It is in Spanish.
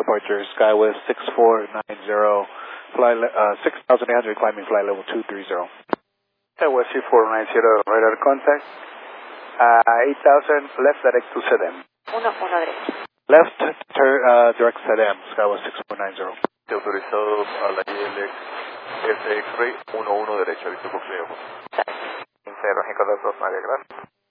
departure, SkyWest 6490, 6,800, climbing flight level 230. SkyWest 6490, radar contact, 8,000, left direct to Sedem. 1 derecho. Left, direct Sedem, SkyWest 6490. Autorizado a la ILX FX-Ray 11 derecha, visto por Flejo. Cerro, Nicolás 2, gracias.